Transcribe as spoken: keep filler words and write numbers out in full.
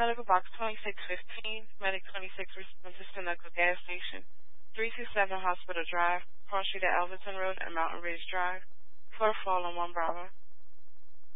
Medical Box twenty-six fifteen, Medic twenty-six responds to Sunoco Gas Station, three two seven Hospital Drive, Cross Street at Alverton Road and Mountain Ridge Drive. For a fall on one Bravo.